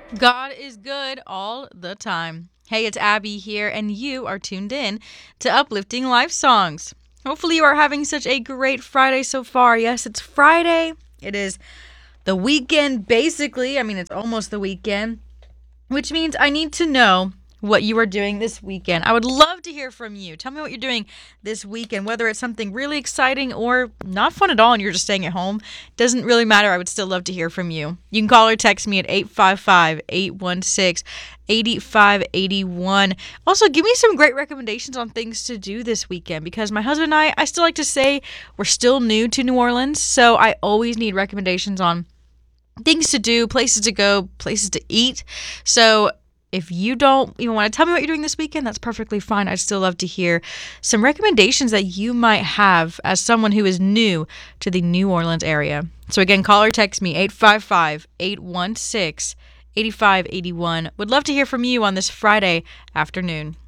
God is good all the time. Hey, it's Abby here, and you are tuned in to Uplifting Life Songs. Hopefully, you are having such a great Friday so far. Yes, it's Friday. It is the weekend, basically. I mean, it's almost the weekend, which means I need to know what you are doing this weekend. I would love to hear from you. Tell me what you're doing this weekend, whether it's something really exciting or not fun at all and you're just staying at home. Doesn't really matter. I would still love to hear from you. You can call or text me at 855-816-8581. Also, give me some great recommendations on things to do this weekend because my husband and I still like to say we're still new to New Orleans, so I always need recommendations on things to do, places to go, places to eat. So if you don't even want to tell me what you're doing this weekend, that's perfectly fine. I'd still love to hear some recommendations that you might have as someone who is new to the New Orleans area. So again, call or text me 855-816-8581. Would love to hear from you on this Friday afternoon.